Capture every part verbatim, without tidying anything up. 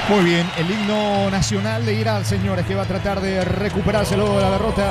Muy bien, el himno nacional de Irak, señores, que va a tratar de recuperarse luego de la derrota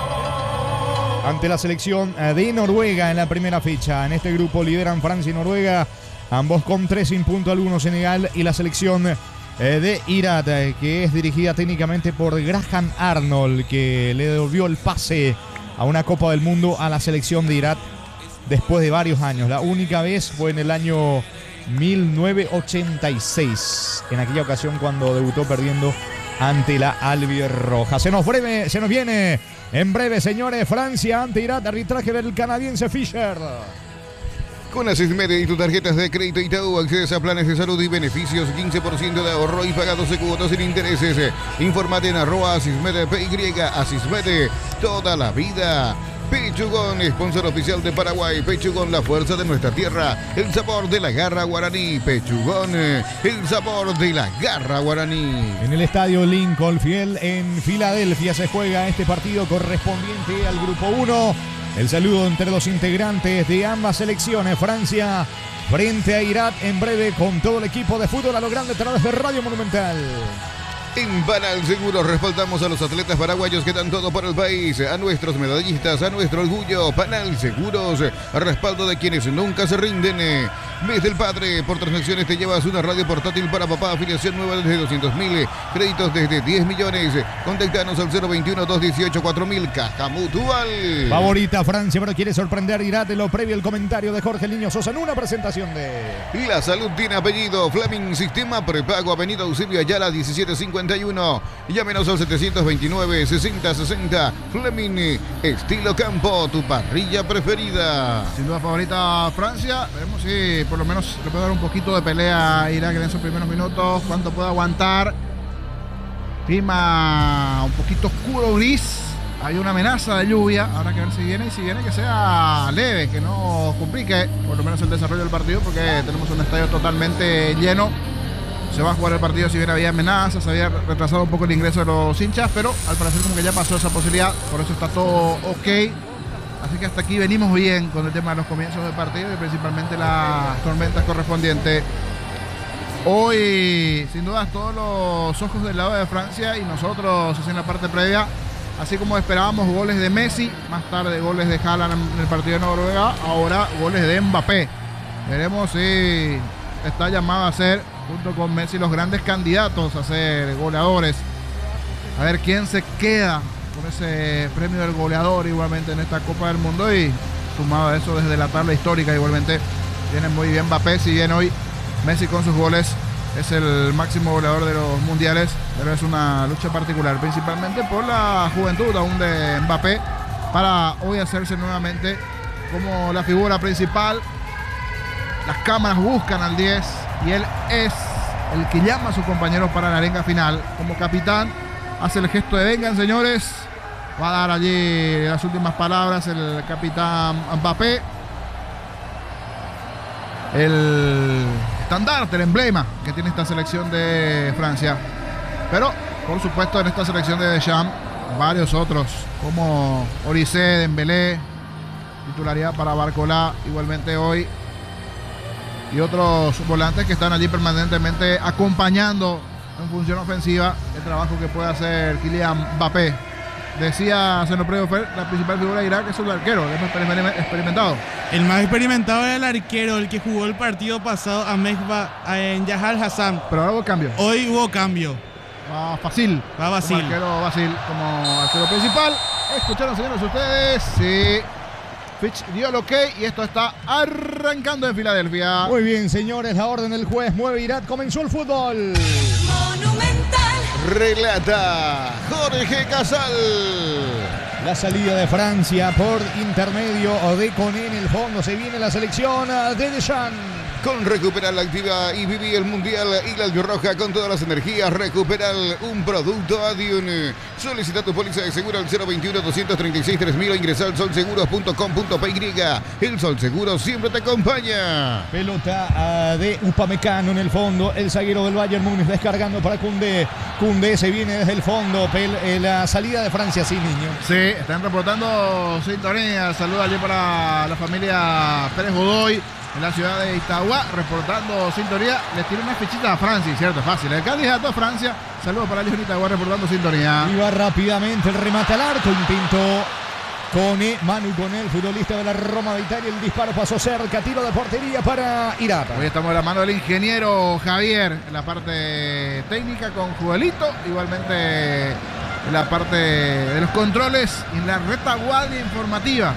ante la selección de Noruega en la primera fecha. En este grupo lideran Francia y Noruega, ambos con tres sin punto al uno, Senegal y la selección de Irak, que es dirigida técnicamente por Graham Arnold, que le devolvió el pase a una Copa del Mundo a la selección de Irak después de varios años. La única vez fue en el año mil novecientos ochenta y seis, en aquella ocasión cuando debutó perdiendo ante la albirroja. Se nos, breve, se nos viene en breve, señores, Francia ante Irak, arbitraje del canadiense Fischer. Con Asismede y tus tarjetas de crédito Itaú accedes a planes de salud y beneficios, quince por ciento de ahorro y paga doce cuotas sin intereses. Informate en arroba Asismede P Y, Asismede, toda la vida. Pechugón, sponsor oficial de Paraguay. Pechugón, la fuerza de nuestra tierra, el sabor de la garra guaraní. Pechugón, el sabor de la garra guaraní. En el estadio Lincoln Field en Filadelfia se juega este partido correspondiente al grupo uno. El saludo entre los integrantes de ambas selecciones. Francia frente a Irak en breve con todo el equipo de fútbol a lo grande a través de Radio Monumental. En Panal Seguros respaldamos a los atletas paraguayos que dan todo por el país, a nuestros medallistas, a nuestro orgullo. Panal Seguros, respaldo de quienes nunca se rinden. Mes del Padre, por transacciones te llevas una radio portátil para papá, afiliación nueva desde doscientos mil, créditos desde diez millones. Contactanos al cero veintiuno, doscientos dieciocho, cuatro mil, Caja Mutual. Favorita Francia, pero quiere sorprender a Irak. De lo previo el comentario de Jorge Niño Sosa en una presentación de... La salud tiene apellido. Fleming Sistema Prepago, Avenida Eusebio Ayala, diecisiete cincuenta y uno. Llámenos al setecientos veintinueve, sesenta sesenta. Fleming, estilo campo, tu parrilla preferida. Sin duda favorita Francia. Veremos si por lo menos le puede dar un poquito de pelea a Irak en esos primeros minutos. Cuánto puede aguantar. Clima un poquito oscuro, gris. Hay una amenaza de lluvia. Habrá que ver si viene y si viene que sea leve, que no complique por lo menos el desarrollo del partido, porque tenemos un estadio totalmente lleno. Se va a jugar el partido, si bien había amenazas, se había retrasado un poco el ingreso de los hinchas, pero al parecer como que ya pasó esa posibilidad, por eso está todo ok. Así que hasta aquí venimos bien con el tema de los comienzos del partido y principalmente las tormentas correspondientes. Hoy, sin dudas, todos los ojos del lado de Francia y nosotros en la parte previa, así como esperábamos goles de Messi, más tarde goles de Haaland en el partido de Noruega, ahora goles de Mbappé. Veremos si está llamado a ser, junto con Messi, los grandes candidatos a ser goleadores. A ver quién se queda con ese premio del goleador igualmente en esta Copa del Mundo, y sumado a eso desde la tabla histórica igualmente viene muy bien Mbappé, si bien hoy Messi con sus goles es el máximo goleador de los mundiales, pero es una lucha particular, principalmente por la juventud aún de Mbappé, para hoy hacerse nuevamente como la figura principal. Las cámaras buscan al diez y él es el que llama a sus compañeros para la arenga final. Como capitán hace el gesto de vengan, señores. Va a dar allí las últimas palabras el capitán Mbappé. El estandarte, el emblema que tiene esta selección de Francia. Pero, por supuesto, en esta selección de Deschamps, varios otros, como Olise, Dembélé, titularidad para Barcola, igualmente hoy, y otros volantes que están allí permanentemente acompañando en función ofensiva el trabajo que puede hacer Kylian Mbappé. Decía Senopre Fer, la principal figura de Irak es el arquero, el más experimentado. El más experimentado es el arquero, el que jugó el partido pasado a Mejba en Yahal Hassan. Pero ahora hubo cambio. Hoy hubo cambio. Va Fácil. Va Basil. Como arquero Basil, como arquero principal. Escucharon, señores, ustedes. Sí. Fitch dio el ok y esto está arrancando en Filadelfia. Muy bien, señores, la orden del juez mueve Irak. Comenzó el fútbol. Monumental. Relata Jorge Casal. La salida de Francia por intermedio de Koné en el fondo. Se viene la selección de Deschamps. Con Recuperal la activa y viví el Mundial y la Albirroja con todas las energías. Recuperal, un producto Adiun. Solicita tu póliza de seguro al cero veintiuno, doscientos treinta y seis, tres mil o ingresa al solseguros punto com punto pe y. El Sol Seguro siempre te acompaña. Pelota uh, de Upamecano en el fondo. El zaguero del Bayern Múnich descargando para Koundé. Koundé se viene desde el fondo. Pel, eh, la salida de Francia, sí, niño. Sí, están reportando sintonía. Saludos allí para la familia Pérez Godoy. en la ciudad de Itagua, reportando sintonía. Les tiro una fichita a Francia, ¿cierto? Fácil. El candidato a Francia. Saludos para ellos en Itagua, reportando sintonía. Iba rápidamente el remate al arco. Intentó Cone, Manu Cone, el futbolista de la Roma de Italia. El disparo pasó cerca. Tiro de portería para Irata. Hoy estamos de la mano del ingeniero Javier en la parte técnica con Juelito. Igualmente en la parte de los controles y en la retaguardia informativa.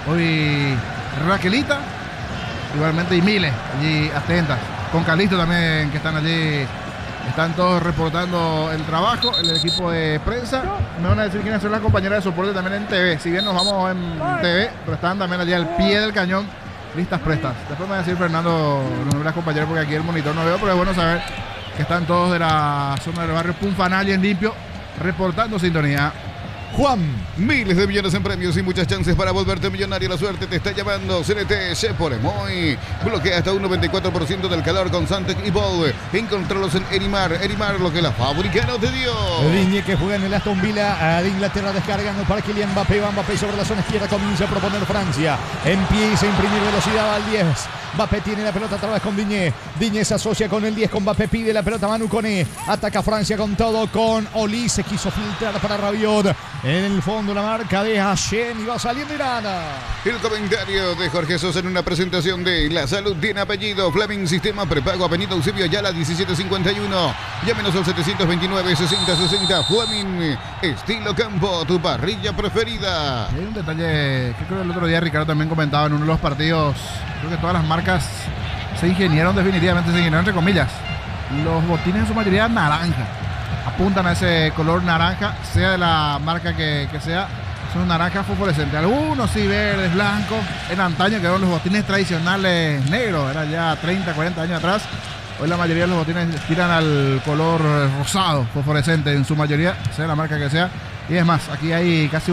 Hoy Raquelita. Igualmente y Miles allí atentas. Con Calixto también, que están allí. Están todos reportando el trabajo. El equipo de prensa. Me van a decir quiénes son las compañeras de soporte también en T V. Si bien nos vamos en T V, pero están también allí al pie del cañón. Listas prestas. Después me va a decir Fernando los nombres de las compañeras, porque aquí el monitor no veo, pero es bueno saber que están todos de la zona del barrio Punfanal y en limpio, reportando sintonía. Juan. Miles de millones en premios y muchas chances para volverte millonario. La suerte te está llamando. C N T Sheporemoy. Bloquea hasta un noventa y cuatro por ciento del calor con Santec y Bol. Encontralos en Erimar. Erimar, lo que la fábrica no te dio. Digne, que juega en el Aston Villa de Inglaterra, descargando para Kylian Mbappé. Va Mbappé sobre la zona izquierda. Comienza a proponer Francia. Empieza a imprimir velocidad al diez. Mbappé tiene la pelota otra vez con Digne. Digne se asocia con el diez. Con Mbappé pide la pelota Manu Cone. Ataca Francia con todo. Con Oli. Se quiso filtrar para Rabiot. En el fondo la marca de Hashem y va saliendo Irana. El comentario de Jorge Sosa en una presentación de La Salud tiene apellido. Fleming Sistema Prepago Avenida Eusebio Ayala diecisiete cincuenta y uno. Llámenos al setecientos veintinueve sesenta sesenta. Fleming Estilo Campo, tu parrilla preferida. Hay un detalle que creo que el otro día Ricardo también comentaba en uno de los partidos. Creo que todas las marcas se ingeniaron definitivamente, se ingeniaron entre comillas. Los botines en su mayoría naranja. Apuntan a ese color naranja, sea de la marca que, que sea, son naranjas fosforescentes. Algunos sí verdes, blancos. En antaño que eran los botines tradicionales negros, era ya treinta, cuarenta años atrás. Hoy la mayoría de los botines tiran al color rosado, fosforescente, en su mayoría, sea la marca que sea. Y es más, aquí hay casi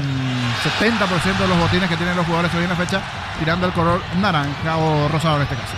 un setenta por ciento de los botines que tienen los jugadores hoy en la fecha tirando al color naranja o rosado en este caso.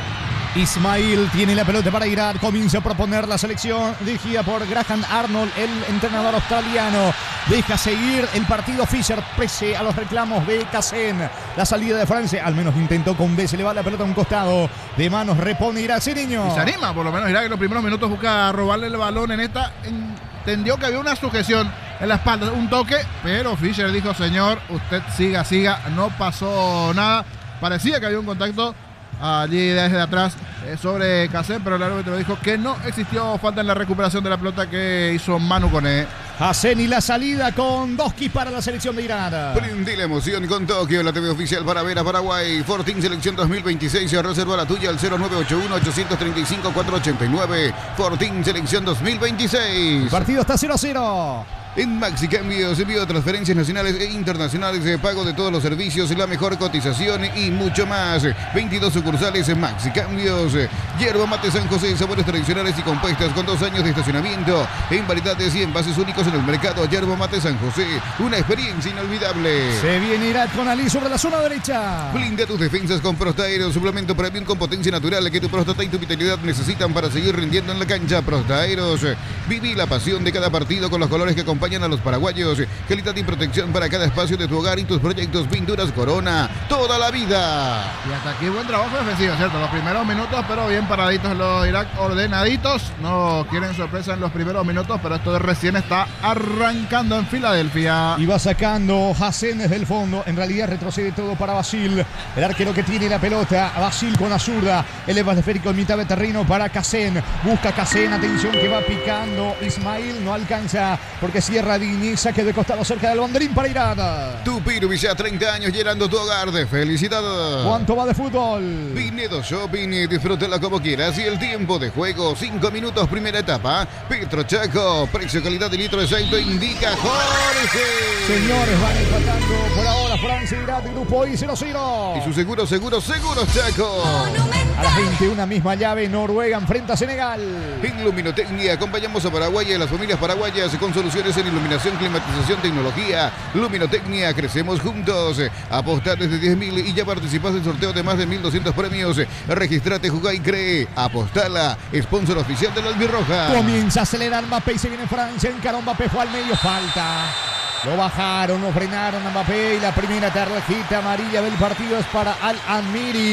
Ismail tiene la pelota para Irak. Comienza a proponer la selección dirigida por Graham Arnold, el entrenador australiano. Deja seguir el partido Fischer pese a los reclamos de Casen. La salida de Francia, al menos intentó con B. Se le va la pelota a un costado. De manos repone Irak. Sí, niño. Y se anima, por lo menos Irak en los primeros minutos busca robarle el balón en esta. Entendió que había una sujeción en la espalda, un toque, pero Fischer dijo: señor, usted siga, siga. No pasó nada. Parecía que había un contacto allí desde atrás eh, sobre Casen, pero el árbitro dijo que no existió falta en la recuperación de la pelota que hizo Manu Cone. Hasen y la salida con Doski para la selección de Irán. Prende la emoción con Tokio, la T V oficial para ver a Paraguay. Fortín Selección dos mil veintiséis. Reserva la tuya al cero nueve ocho uno, ocho tres cinco, cuatro ocho nueve. Fortín Selección dos mil veintiséis. El partido está cero a cero. En Maxi Cambios, envío de transferencias nacionales e internacionales, de pago de todos los servicios, la mejor cotización y mucho más. veintidós sucursales en Maxi Cambios. Yerba Mate San José, sabores tradicionales y compuestas con dos años de estacionamiento. En variedades y envases únicos en el mercado. Yerba Mate San José, una experiencia inolvidable. Se viene Irak con Ali sobre la zona derecha. Blinda tus defensas con Prostaero, suplemento premium con potencia natural que tu próstata y tu vitalidad necesitan para seguir rindiendo en la cancha. Prostaeros, viví la pasión de cada partido con los colores que acompañan a los paraguayos. Calidad y protección para cada espacio de tu hogar y tus proyectos. Pinturas Corona, toda la vida. Y hasta aquí buen trabajo defensivo, ¿cierto? Los primeros minutos, pero bien paraditos los de Irak, ordenaditos. No quieren sorpresa en los primeros minutos, pero esto recién está arrancando en Filadelfia. Y va sacando Hasen desde el fondo. En realidad retrocede todo para Basil. El arquero que tiene la pelota. Basil con la zurda. Eleva el esférico en mitad de terreno para Casen. Busca Casen. Atención que va picando. Ismail no alcanza porque cierra Dini. Saque de costado cerca del banderín para Irán. Tupiru Villa, treinta años llenando tu hogar de felicidad. ¿Cuánto va de fútbol? Vinedo Shopping, disfrútala como quieras. Y el tiempo de juego, cinco minutos, primera etapa. Petro Chaco, precio, calidad de litro de aceite indica Jorge. Señores, van empatando por ahora Francia y Irán, grupo I cero cero. Y su seguro, seguro, seguro Chaco. A las veintiuna misma llave, Noruega enfrenta a Senegal. En Luminotecnia acompañamos a Paraguay y a las familias paraguayas con soluciones en iluminación, climatización, tecnología. Luminotecnia, crecemos juntos. Apostá desde diez mil y ya participás del sorteo de más de mil doscientos premios. Registrate, jugá y cree. Apostala, sponsor oficial de la Albirroja. Comienza a acelerar Mbappé y se viene Francia. Encaró Mbappé, fue al medio, falta. Lo bajaron, lo frenaron a Mbappé y la primera tarjeta amarilla del partido es para Al-Amiri.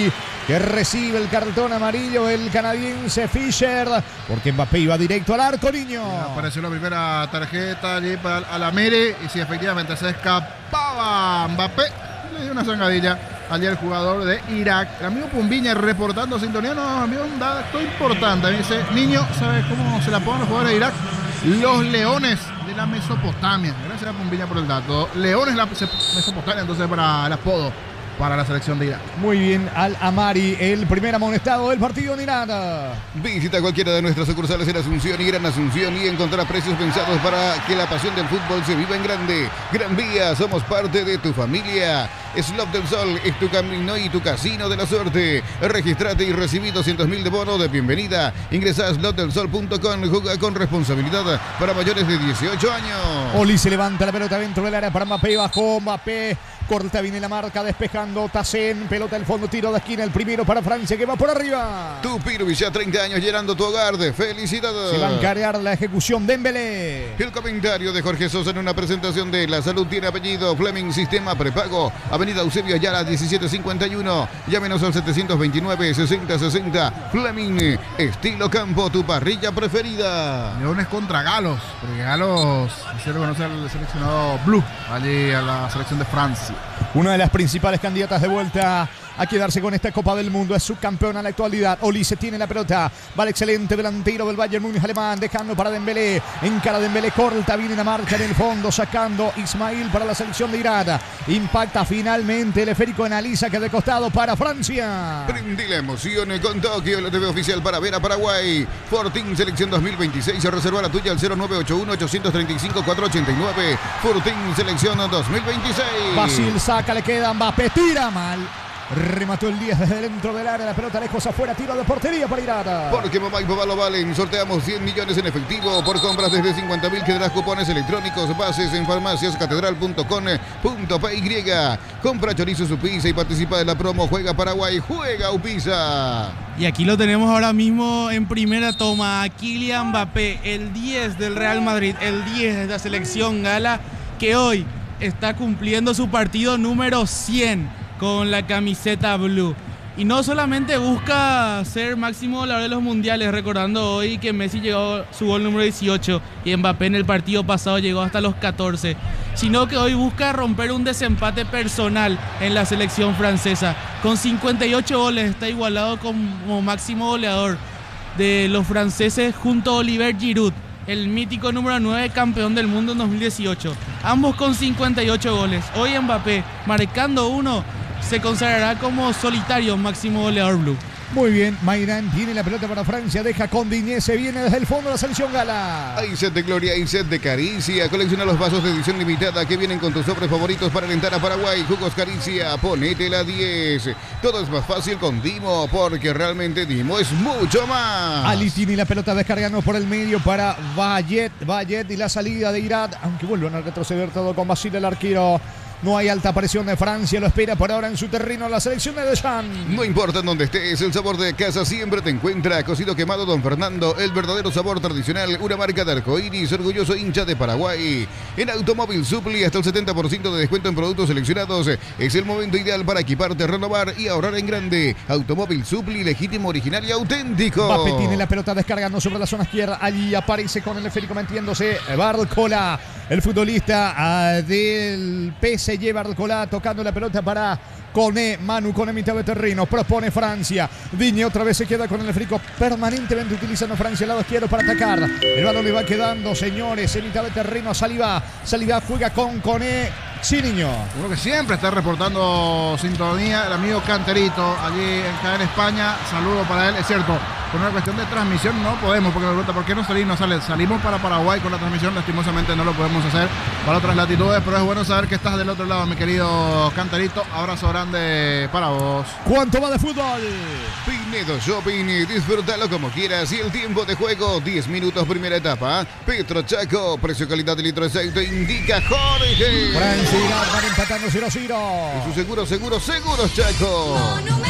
que recibe el cartón amarillo el canadiense Fischer, porque Mbappé iba directo al arco, niño. Apareció la primera tarjeta allí para Alamere y sí, efectivamente se escapaba Mbappé. Le dio una zangadilla allí al jugador de Irak. El amigo Pumbiña reportando sintonía. No, amigo, un dato importante. Me dice, niño, ¿sabe cómo se la ponen los jugadores de Irak? Los leones de la Mesopotamia. Gracias a Pumbiña por el dato. Leones de la Mesopotamia, entonces, para el apodo para la selección de Irak. Muy bien, Al Amari, el primer amonestado del partido en Irán. Visita cualquiera de nuestras sucursales en Asunción y Gran Asunción y encontrará precios pensados para que la pasión del fútbol se viva en grande. Gran Vía, somos parte de tu familia. Slot del Sol es tu camino y tu casino de la suerte. Registrate y recibí doscientos mil de bono de bienvenida. Ingresa a slot del sol punto com. Juega con responsabilidad para mayores de dieciocho años. Oli se levanta la pelota dentro del área para Mbappé. Bajó Mbappé. Corta, viene la marca despejando Tassen. Pelota al fondo, tiro de esquina. El primero para Francia que va por arriba. Tu Pirbi, ya treinta años llenando tu hogar de felicidad. Se va a encarear la ejecución Dembélé. El comentario de Jorge Sosa en una presentación de La Salud tiene apellido. Fleming Sistema Prepago. Avenida Eusebio Ayala diecisiete cincuenta y uno. Llámenos al setecientos veintinueve sesenta sesenta. Fleming, estilo campo, tu parrilla preferida. Leones contra Galos. Porque Galos se reconoce al seleccionado Blue allí a la selección de Francia. Una de las principales candidatas de vuelta a quedarse con esta Copa del Mundo. Es subcampeona en la actualidad. Olise tiene la pelota. Va el excelente delantero del Bayern Múnich alemán. Dejando para Dembélé. Encara Dembélé, corta. Viene la marca en el fondo. Sacando Ismail para la selección de Irán. Impacta finalmente el esférico en Alisa, que de costado para Francia. Prendí la emoción con Tokio, la T V oficial para ver a Paraguay. Fortín Selección dos mil veintiséis. Se reserva la tuya al cero nueve ocho uno ocho tres cinco cuatro ocho nueve. Fortín Selección dos mil veintiséis. Basil saca, le queda Mbappé. Tira mal. Remató el diez desde dentro del área. La pelota lejos afuera. Tiro de portería para Irán. Porque mamá y papá lo valen. Sorteamos cien millones en efectivo. Por compras desde cincuenta mil quedarás cupones electrónicos. Bases en farmacias catedral punto com punto p y. Compra chorizo su pizza y participa de la promo. Juega Paraguay. Juega Upisa. Y aquí lo tenemos ahora mismo en primera toma. A Kylian Mbappé, el diez del Real Madrid. El diez de la selección gala, que hoy está cumpliendo su partido número cien con la camiseta blue. Y no solamente busca ser máximo goleador de los mundiales, recordando hoy que Messi llegó su gol número dieciocho y Mbappé en el partido pasado llegó hasta los catorce, sino que hoy busca romper un desempate personal en la selección francesa. Con cincuenta y ocho goles está igualado como máximo goleador de los franceses junto a Olivier Giroud, el mítico número nueve campeón del mundo en dos mil dieciocho. Ambos con cincuenta y ocho goles. Hoy Mbappé, marcando uno, se consagrará como solitario máximo goleador blue. Muy bien, Mairán tiene la pelota para Francia, deja con Digné, se viene desde el fondo de la selección gala. Hay set de gloria, hay set de caricia. Colecciona los vasos de edición limitada que vienen con tus sobres favoritos para alentar a Paraguay. Jugos Caricia, ponete la diez. Todo es más fácil con Dimo, porque realmente Dimo es mucho más. Ali tiene la pelota descargando por el medio para Vallet. Vallet y la salida de Irán, aunque vuelven a retroceder todo con Basile, el arquero. No hay alta presión de Francia, lo espera por ahora en su terreno la selección de Deschamps. No importa en dónde estés, el sabor de casa siempre te encuentra. Cocido quemado Don Fernando, el verdadero sabor tradicional, una marca de arcoíris, orgulloso hincha de Paraguay. En Automóvil Supli, hasta el setenta por ciento de descuento en productos seleccionados. Es el momento ideal para equiparte, renovar y ahorrar en grande. Automóvil Supli, legítimo, original y auténtico. Mbappé tiene la pelota descargando sobre la zona izquierda. Allí aparece con el esférico metiéndose Barcola, el futbolista uh, del P S G. Barcola tocando la pelota para Koné. Manu Koné, mitad de terreno. Propone Francia. Digne otra vez se queda con el esférico, permanentemente utilizando Francia el lado izquierdo para atacar. El balón le va quedando, señores, en mitad de terreno. Saliba. Saliba juega con Koné. Sí, niño. Uno que siempre está reportando sintonía, el amigo Canterito, allí en Cadena España. Saludo para él. Es cierto, por una cuestión de transmisión no podemos, porque me pregunta, ¿por qué no salimos? No sale. Salimos para Paraguay con la transmisión, lastimosamente no lo podemos hacer para otras latitudes, pero es bueno saber que estás del otro lado, mi querido Canterito. Abrazo grande para vos. ¿Cuánto va de fútbol? Pinedo Shopping, disfrútalo como quieras. Y el tiempo de juego, diez minutos primera etapa. Petro Chaco, precio calidad de litro de aceite, indica Jorge. Francia y Irán van empatando cero a cero. En su seguro, seguro, seguro Chaco. Monumental.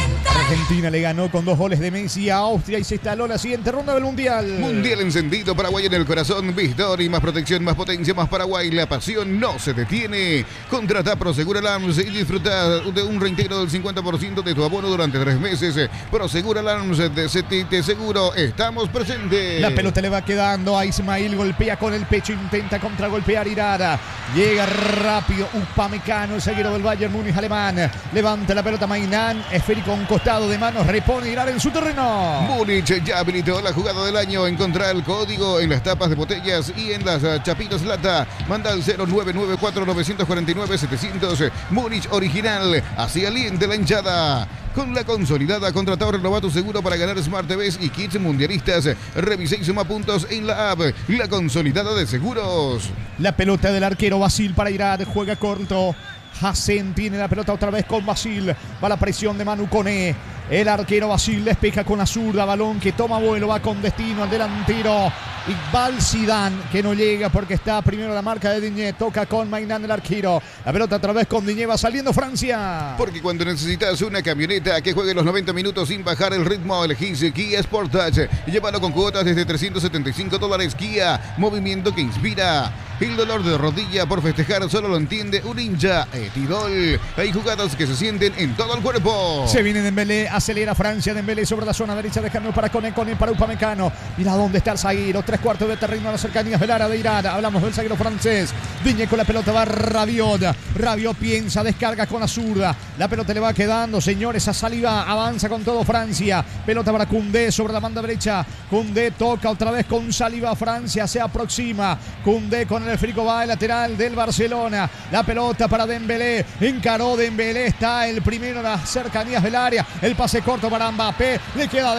Argentina le ganó con dos goles de Messi a Austria y se instaló en la siguiente ronda del Mundial. Mundial encendido, Paraguay en el corazón. Victoria, más protección, más potencia, más Paraguay. La pasión no se detiene. Contrata Prosegur Alarms y disfruta de un reintegro del cincuenta por ciento de tu abono durante tres meses. Prosegur Alarms de C T T Seguro. Estamos presentes. La pelota le va quedando a Ismail. Golpea con el pecho. Intenta contragolpear Irada. Llega rápido Upamecano, el zaguero del Bayern Múnich alemán. Levanta la pelota Mainán. Esférico a un costado de manos. Repone Irada en su terreno. Múnich ya habilitó la jugada del año. Encontrar el código en las tapas de botellas y en las uh, chapitas lata. Manda al cero nueve nueve cuatro nueve cuatro nueve siete cero cero. Múnich original. Así aliente la hinchada. Con la consolidada, contrata o renová tu seguro para ganar Smart T Vs y kits mundialistas. Revisa y suma puntos en la app. La consolidada de seguros. La pelota del arquero Basil para Irad. Juega corto. Hassen tiene la pelota otra vez con Basil. Va la presión de Manu Koné. El arquero Basil despeja con la zurda. Balón que toma vuelo. Va con destino al delantero Iqbal Zidane, que no llega porque está primero la marca de Digne. Toca con Mainán el arquero. La pelota otra vez con Digne. Va saliendo Francia. Porque cuando necesitas una camioneta que juegue los noventa minutos sin bajar el ritmo, elegís Kia Sportage. Llévalo con cuotas desde trescientos setenta y cinco dólares. Kia, movimiento que inspira. El dolor de rodilla por festejar solo lo entiende un hincha. Etidol. Hay jugadas que se sienten en todo el cuerpo. Se viene Dembélé. Acelera Francia. Dembélé sobre la zona derecha. Dejando para Koné. Koné para Upamecano. Mira dónde está el zaguero. Tres cuartos de terreno a las cercanías del área de Irán. Hablamos del zaguero francés. Digne con la pelota va Rabiot. Rabiot piensa, descarga con la zurda. La pelota le va quedando, señores, a Saliba. Avanza con todo Francia. Pelota para Koundé sobre la banda derecha. Koundé toca otra vez con Saliba. Francia se aproxima. Koundé con el esférico va el lateral del Barcelona. La pelota para Dembélé. Encaró Dembélé. Está el primero en las cercanías del área. El pase corto para Mbappé. Le queda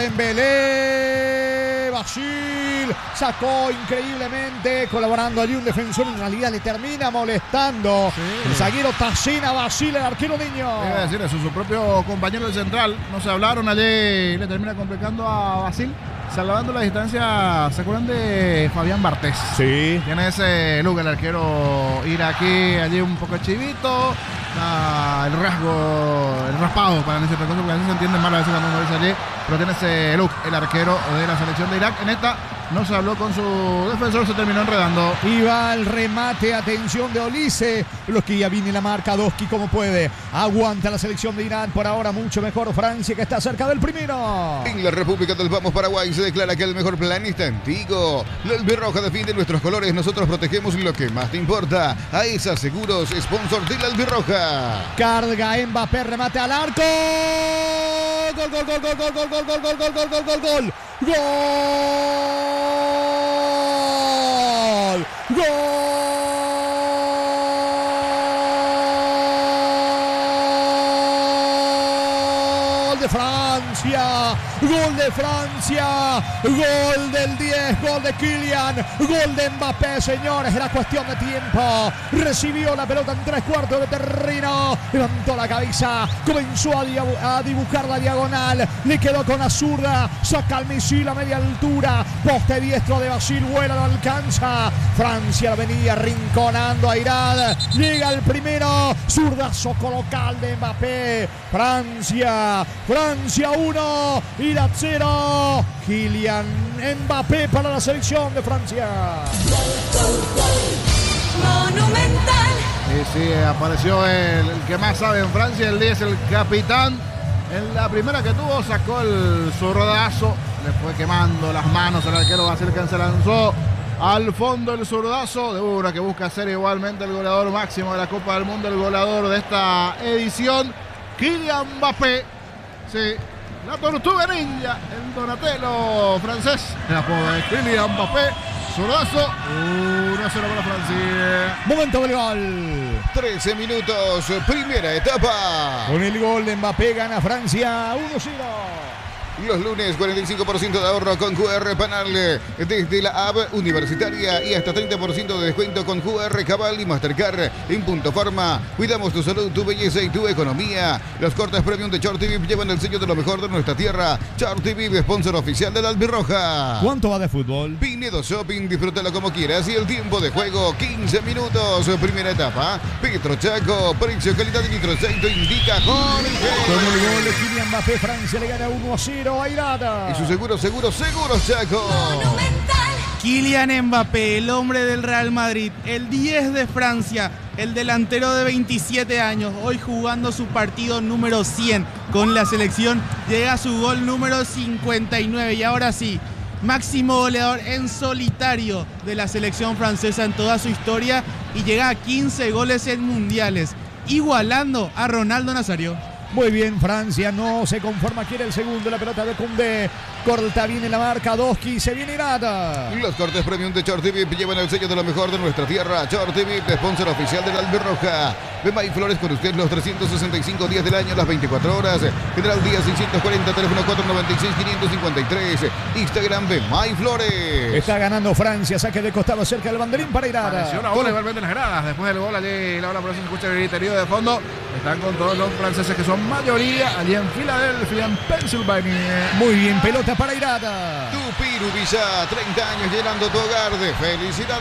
Dembélé. Basil sacó increíblemente, colaborando allí un defensor. En realidad le termina molestando sí. El zaguero Tacena Basil, el arquero niño. Debe decir eso, su propio compañero del central. No se hablaron allí, le termina complicando a Basil. Salvando la distancia, ¿se acuerdan de Fabián Bartés? Sí. Tiene ese look el arquero iraquí, allí un poco chivito. Ah, el rasgo, el raspado para Nestor Recondo, porque a veces se entiende mal a veces cuando uno dice allí, pero tiene ese look el arquero de la selección de Irak. En esta no se habló con su defensor, se terminó enredando. Y va el remate, atención de Olise. Los que ya viene la marca, Doski como puede. Aguanta la selección de Irán, por ahora mucho mejor Francia, que está cerca del primero. En la República del Vamos Paraguay se declara que el mejor plan está en Tigo. La albirroja defiende nuestros colores, nosotros protegemos lo que más te importa. A esas seguros, sponsor de la albirroja. Carga Mbappé, remate al arco. Gol, gol, gol, gol, gol, gol, gol, gol, gol, gol, gol, gol, gol, gol. Gol. Gol de Francia. Gol de Francia. Gol del diez. Gol de Kylian. Gol de Mbappé, señores. Era cuestión de tiempo. Recibió la pelota en tres cuartos de terreno. Levantó la cabeza. Comenzó a, a dibujar la diagonal. Le quedó con la zurda. Saca el misil a media altura. Poste diestro de Basil. Vuela, no alcanza. Francia venía rinconando a Irán. Llega el primero. Zurdazo colocal de Mbappé. Francia. Francia uno. Irán cero. Kylian Mbappé para la selección de Francia. Monumental. Sí, sí, apareció el, el que más sabe en Francia, el diez, el capitán. En la primera que tuvo sacó el zurdazo, le fue quemando las manos al arquero Basil, que se lanzó al fondo el zurdazo de una que busca ser igualmente el goleador máximo de la Copa del Mundo, el goleador de esta edición, Kylian Mbappé. Sí, la tortuga ninja, el Donatello francés, el apodo de Kylian Mbappé. Zurdazo, uno a cero para Francia. Momento del gol. trece minutos, primera etapa. Con el gol de Mbappé gana Francia uno cero. Los lunes, cuarenta y cinco por ciento de ahorro con Q R Panal desde la app universitaria y hasta treinta por ciento de descuento con Q R Cabal y Mastercard en Punto Forma. Cuidamos tu salud, tu belleza y tu economía. Los cortes premium de Short T V llevan el sello de lo mejor de nuestra tierra. Short T V, sponsor oficial de la Albirroja. ¿Cuánto va de fútbol? Pinedo Shopping, disfrútalo como quieras y el tiempo de juego, quince minutos. Primera etapa, Petro Chaco, precio, calidad y nitroceito indica Jorge. Con el gol de Kylian Mbappé, Francia le gana uno a cero a Irada. Y su seguro, seguro, seguro, Chaco. Monumental. Kylian Mbappé, el hombre del Real Madrid, el diez de Francia, el delantero de veintisiete años, hoy jugando su partido número cien con la selección, llega a su gol número cincuenta y nueve y ahora sí, máximo goleador en solitario de la selección francesa en toda su historia y llega a quince goles en mundiales, igualando a Ronaldo Nazario. Muy bien, Francia no se conforma, quiere el segundo, la pelota de Koundé, corta, viene la marca, Doski, se viene Irada. Los cortes premium de Short T V llevan el sello de lo mejor de nuestra tierra. Short T V, sponsor oficial de la Albirroja. Bemay Flores con usted los trescientos sesenta y cinco días del año, las veinticuatro horas. General Díaz seiscientos cuarenta, teléfono cuatro noventa y seis, quinientos cincuenta y tres. Instagram Bemay Flores. Está ganando Francia, saque de costado cerca del banderín para Irada. Pareció una bola igualmente en las gradas. Después del gol allí, Laura, por eso se escucha el griterío de fondo. Están con todos los franceses que son mayoría allí en Filadelfia, en Pensilvania. Muy bien, pelota para Irada. Tupiru Villa, treinta años llenando tu hogar de felicidad.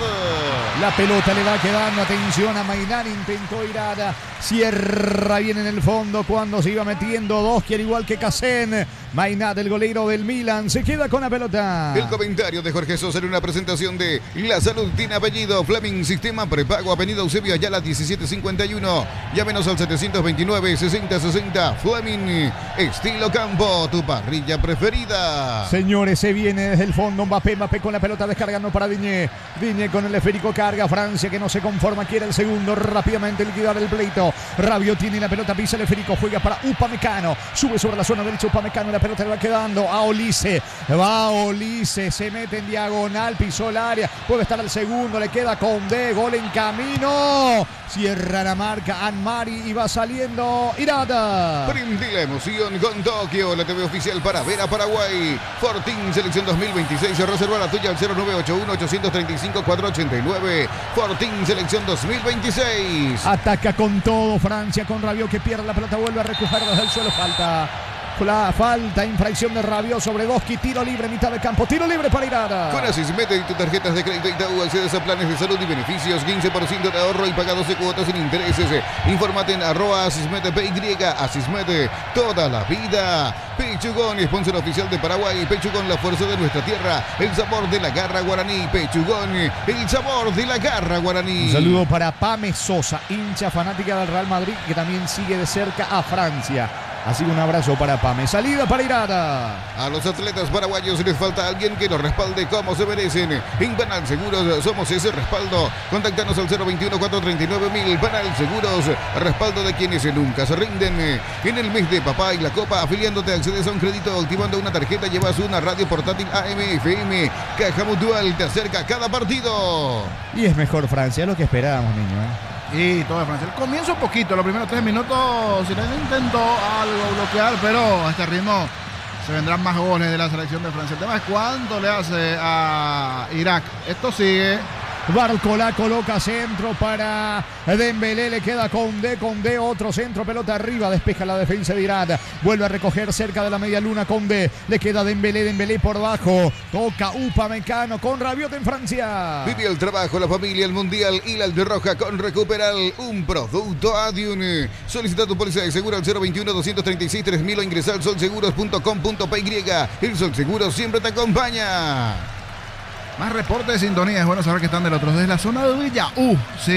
La pelota le va quedando, atención a Mainán, intentó Irada, cierra bien en el fondo cuando se iba metiendo Doski, al igual que Casen. Mainán, el golero del Milan, se queda con la pelota. El comentario de Jorge Sosa en una presentación de La Salud tiene apellido. Fleming, sistema prepago, avenida Eusebio Ayala diecisiete cincuenta y uno. Llámenos al setecientos veintinueve, sesenta sesenta. Fleming, estilo campo, tu parrilla preferida. Señores, se viene desde el fondo Mbappé, Mbappé con la pelota descargando para Diñé. Diñé con el esférico carga, Francia que no se conforma, quiere el segundo, rápidamente liquidar el pleito. Rabiot tiene la pelota, pisa el esférico, juega para Upamecano, sube sobre la zona derecha Upamecano, la pelota le va quedando a Olise, va a Olise, se mete en diagonal, pisó el área, puede estar el segundo, le queda Koundé, gol en camino, cierra la marca Anmari y va saliendo Irada. Prende la emoción con Tokio, la T V oficial para ver a Paraguay. Fortín Selección dos mil veintiséis, reserva la tuya al cero nueve ocho uno, ocho tres cinco, cuatro ocho nueve. Fortín Selección dos mil veintiséis. Ataca con todo Francia, con Rabiot que pierde la pelota, vuelve a recuperar desde el suelo, falta. La falta, infracción de Rabiot sobre Doski, tiro libre, mitad de campo, tiro libre para Irada. Con Asismete y tus tarjetas de crédito Itaú accedes a planes de salud y beneficios, quince por ciento de ahorro y paga doce cuotas sin intereses. Infórmate en arroba Asismete P Y, Asismete toda la vida. Pechugón, sponsor oficial de Paraguay. Pechugón, la fuerza de nuestra tierra, el sabor de la garra guaraní. Pechugón, el sabor de la garra guaraní. Un saludo para Pame Sosa, hincha fanática del Real Madrid, que también sigue de cerca a Francia. Así que un abrazo para Pame. Salida para Irada. A los atletas paraguayos les falta alguien que los respalde como se merecen. En Panal Seguros somos ese respaldo. Contáctanos al cero veintiuno, cuatrocientos treinta y nueve mil. Panal Seguros, respaldo de quienes nunca se rinden. En el mes de Papá y la Copa, afiliándote, accedes a un crédito, activando una tarjeta, llevas una radio portátil A M F M. Caja Mutual te acerca a cada partido. Y es mejor Francia, lo que esperábamos, niño, ¿eh? Y todo de Francia. El comienzo un poquito, los primeros tres minutos se intentó algo bloquear, pero a este ritmo se vendrán más goles de la selección de Francia. El tema es cuánto le hace a Irak. Esto sigue. Barcola coloca centro para Dembélé, le queda Koundé, Koundé otro centro, pelota arriba, despeja la defensa de Irán, vuelve a recoger cerca de la media luna Koundé, le queda Dembélé, Dembélé por bajo, toca Upamecano con Rabiot en Francia. Vive el trabajo, la familia, el mundial y la Albirroja con Recuperal, un producto Adiun. Solicita tu póliza de seguro al cero veintiuno, doscientos treinta y seis, tres mil o ingresa al solseguros punto com punto p y. El Sol Seguro siempre te acompaña. Más reportes de sintonía, es bueno saber que están del otro. Desde la zona de Villa, uh,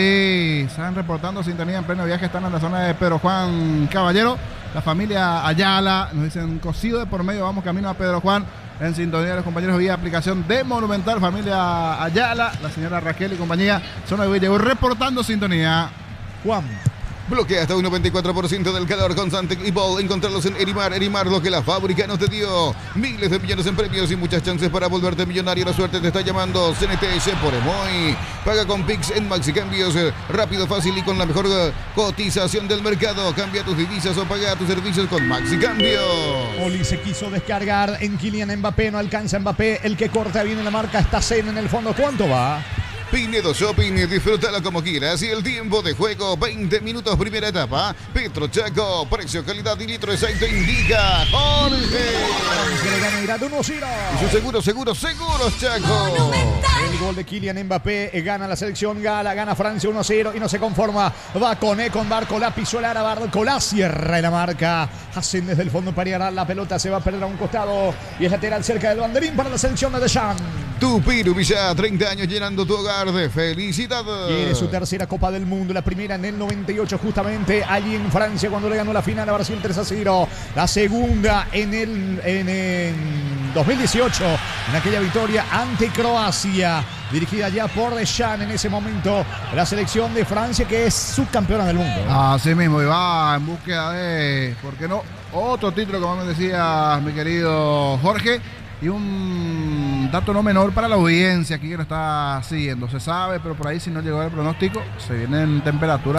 sí, están reportando sintonía en pleno viaje, están en la zona de Pedro Juan Caballero. La familia Ayala, nos dicen cocido de por medio, vamos camino a Pedro Juan. En sintonía de los compañeros vía aplicación de Monumental, familia Ayala, la señora Raquel y compañía, zona de Villa, reportando sintonía. Juan, Bloquea hasta un noventa y cuatro por ciento del calor con Santec y Ball. Encontrarlos en Erimar. Erimar, lo que la fábrica nos te dio. Miles de millones en premios y muchas chances para volverte millonario. La suerte te está llamando. C N T por Emoy. Paga con Pix en Maxi Cambios. Rápido, fácil y con la mejor cotización del mercado. Cambia tus divisas o paga tus servicios con Maxi Cambios. Oli se quiso descargar en Kylian Mbappé. No alcanza Mbappé. El que corta bien en la marca está Zen en el fondo. ¿Cuánto va? Pinedo Shopping, disfrútalo como quieras. Y el tiempo de juego, veinte minutos, primera etapa. Petro Chaco, precio, calidad y litro exacto indica Jorge. Se le gana Irak uno cero. Y su seguro, seguro, seguros, Chaco. El gol de Kylian Mbappé gana la selección gala, gana Francia uno cero y no se conforma. Va con E, con Barcola, pisó el área, Barcola cierra la marca. Hacen desde el fondo para la pelota, se va a perder a un costado y es lateral cerca del banderín para la selección de Deschamps. Tupiru Villa, treinta años llenando tu hogar de felicidad. Quiere su tercera Copa del Mundo, la primera en el noventa y ocho justamente, allí en Francia cuando le ganó la final a Brasil tres a cero. La segunda en el en, en dos mil dieciocho, en aquella victoria ante Croacia, dirigida ya por Deschamps en ese momento, la selección de Francia que es subcampeona del mundo. Así mismo, y va en búsqueda de, ¿por qué no? Otro título, como me decía mi querido Jorge. Y un dato no menor para la audiencia aquí que nos está siguiendo. Se sabe, pero por ahí si no llegó el pronóstico, se vienen temperaturas